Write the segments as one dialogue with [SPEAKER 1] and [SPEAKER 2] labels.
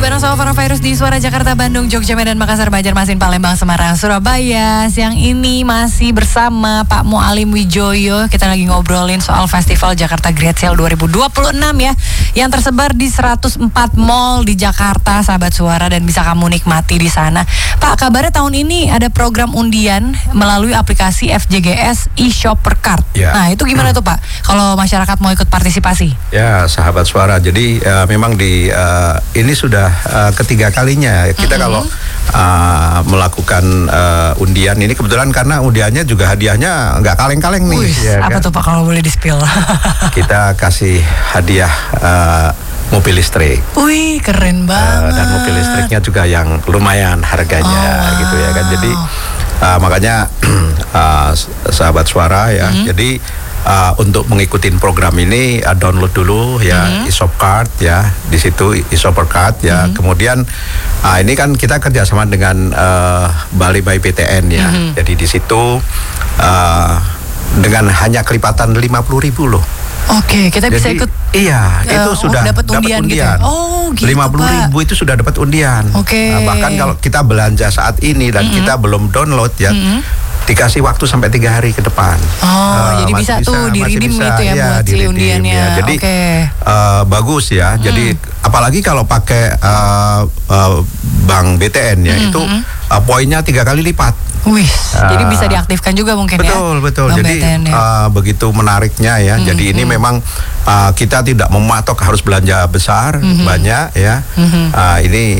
[SPEAKER 1] bareng sama Coronavirus di Suara Jakarta, Bandung, Jogja, Medan, Makassar, Banjarmasin, Palembang, Semarang, Surabaya. Siang ini masih bersama Pak Mualim Wijoyo. Kita lagi ngobrolin soal Festival Jakarta Great Sale 2026 ya, yang tersebar di 104 mall di Jakarta, sahabat Suara, dan bisa kamu nikmati di sana. Pak, kabarnya tahun ini ada program undian melalui aplikasi FJGS e-Shopper Card.
[SPEAKER 2] Ya.
[SPEAKER 1] Nah, itu gimana tuh Pak, kalau masyarakat mau ikut partisipasi?
[SPEAKER 2] Ya, sahabat Suara. Jadi memang ini sudah ketiga kalinya kita kalau melakukan undian ini, kebetulan karena undiannya juga hadiahnya nggak kaleng-kaleng nih.
[SPEAKER 1] Ya, apa kan? Tuh Pak, kalau boleh di-spill?
[SPEAKER 2] Kita kasih hadiah mobil listrik.
[SPEAKER 1] Wih, keren banget.
[SPEAKER 2] Dan mobil listriknya juga yang lumayan harganya, gitu ya kan. Jadi makanya sahabat Suara ya. Jadi untuk mengikuti program ini download dulu ya e-shop card ya, di situ e-shopper card ya. Kemudian ini kan kita kerjasama dengan Bali by PTN ya. Jadi di situ dengan hanya kelipatan 50.000 loh.
[SPEAKER 1] Oke, kita bisa ikut.
[SPEAKER 2] Iya, itu sudah dapat undian.
[SPEAKER 1] Gitu. Oh, gitu,
[SPEAKER 2] 50.000 itu sudah dapat undian.
[SPEAKER 1] Oke.
[SPEAKER 2] Bahkan kalau kita belanja saat ini dan kita belum download ya, dikasih waktu sampai 3 hari ke depan.
[SPEAKER 1] Jadi bisa tuh di-redeem gitu ya, buat si undiannya.
[SPEAKER 2] Ya. Jadi bagus ya. Jadi apalagi kalau pakai bank BTN ya, itu poinnya 3 kali lipat.
[SPEAKER 1] Wih, jadi bisa diaktifkan juga mungkin
[SPEAKER 2] betul,
[SPEAKER 1] ya.
[SPEAKER 2] Betul, jadi begitu menariknya ya. Jadi ini memang kita tidak mematok harus belanja besar, banyak ya. Ini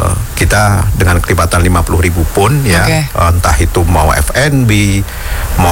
[SPEAKER 2] kita dengan kelipatan 50.000 pun ya, entah itu mau FNB,